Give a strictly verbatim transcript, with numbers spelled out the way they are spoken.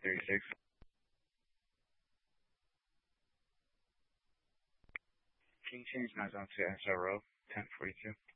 thirty-six. Can you change my zone to S R O ten forty-two?